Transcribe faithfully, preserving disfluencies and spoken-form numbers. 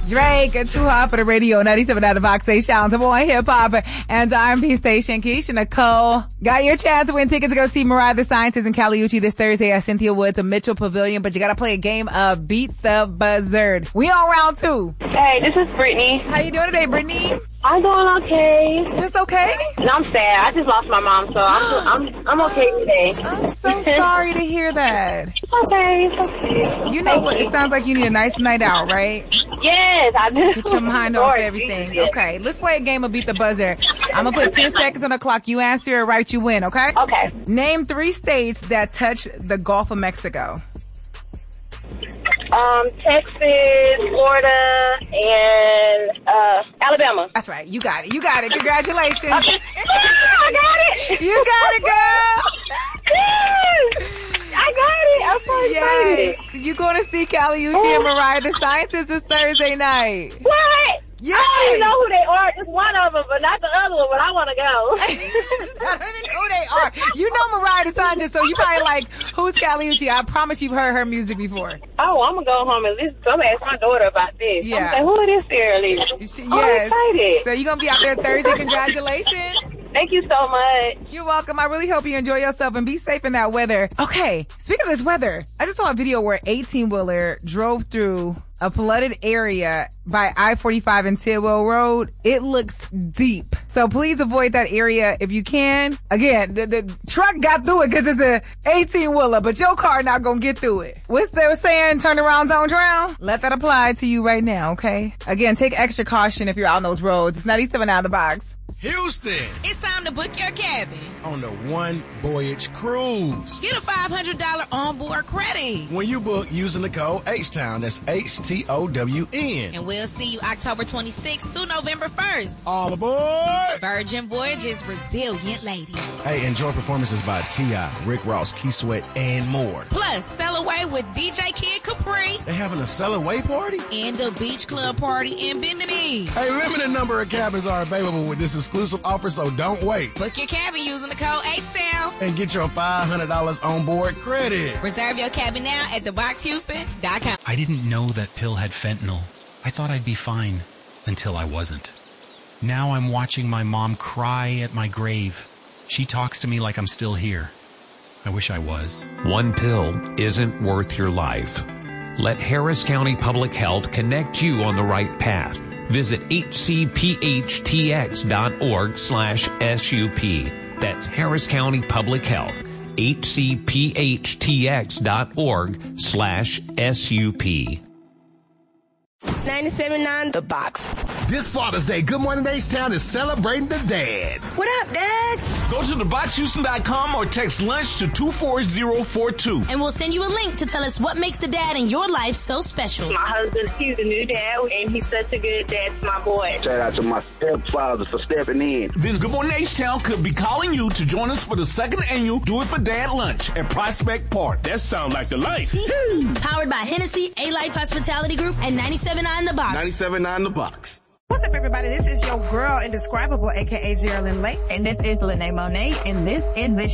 Drake, Too Hot for the Radio, ninety-seven out of Box eight sounds of one hip hop and R and B station. Keisha Nicole got your chance to win tickets to go see Mariah the Scientist and Kali Uchis this Thursday at Cynthia Woods at Mitchell Pavilion, but you gotta play a game of Beat the Buzzard. We on round two. Hey, this is Brittany. How you doing today, Brittany? I'm doing okay. Just okay? No, I'm sad. I just lost my mom, so I'm I'm I'm okay today. I'm so sorry to hear that. It's okay. It's okay. You know what? It sounds like you need a nice night out, right? Yes, I do. Get your mind off everything. Okay, let's play a game of Beat the Buzzer. I'm gonna put ten seconds on the clock. You answer it right, you win, okay? Okay. Name three states that touch the Gulf of Mexico. Um, Texas, Florida, and uh, Alabama. That's right. You got it. You got it. Congratulations. Okay. I got it. You got it, girl. I got it. I'm so excited. Yes. You going to see Kali Uchis and Mariah the Scientist this Thursday night. What? Yes. I don't even know who they are. Just one of them, but not the other one. But I want to go. I don't even know who they are. You know Mariah the Scientist, so you probably like, who's Kali Uchis? I promise you've heard her music before. Oh, I'm going to go home and listen. I'm going to ask my daughter about this. Yeah. I'm going to say, who is this Sarah Lee? She, I'm yes. excited. So you're going to be out there Thursday. Congratulations. Thank you so much. You're welcome. I really hope you enjoy yourself and be safe in that weather. Okay, speaking of this weather, I just saw a video where an eighteen-wheeler drove through a flooded area by I forty-five and Tidwell Road. It looks deep. So please avoid that area if you can. Again, the, the truck got through it because it's a eighteen-wheeler, but your car not going to get through it. What's they saying? Turn around, don't drown? Let that apply to you right now, okay? Again, take extra caution if you're out on those roads. It's ninety-seven out of the box. Houston. It's time to book your cabin on the One Voyage Cruise. Get a five hundred dollars onboard credit when you book using the code H-Town. That's H T O W N. And we'll see you October twenty-sixth through November first. All aboard. Virgin Voyages, resilient ladies. Hey, enjoy performances by T I, Rick Ross, Key Sweat, and more. Plus, sail away with D J Kid Capri. They having a sail away party? And the Beach Club party in Bending Beach. Hey, limited number of cabins are available with this exclusive offer, so don't wait. Book your cabin using the code H T O W N. And get your five hundred dollars onboard credit. Reserve your cabin now at the box houston dot com. I didn't know that pill had fentanyl. I thought I'd be fine until I wasn't. Now I'm watching my mom cry at my grave. She talks to me like I'm still here. I wish I was. One pill isn't worth your life. Let Harris County Public Health connect you on the right path. Visit H C P H T X dot org slash S U P. That's Harris County Public Health. H C P H T X dot org slash S U P. ninety-seven point nine The Box. This Father's Day, Good Morning H-Town is celebrating the dad. What up, Dad? Go to the box houston dot com or text lunch to two four zero four two. And we'll send you a link to tell us what makes the dad in your life so special. My husband, he's a new dad, and he's such a good dad to my boy. Shout out to my stepfather for stepping in. Then Good Morning H-Town could be calling you to join us for the second annual Do It for Dad lunch at Prospect Park. That sounds like the life. Powered by Hennessy, A-Life Hospitality Group, and ninety-seven point nine The Box. ninety-seven point nine The Box. What's up, everybody? This is your girl, Indescribable, a k a. Geraldine Lake. And this is Lene Monet, and this is the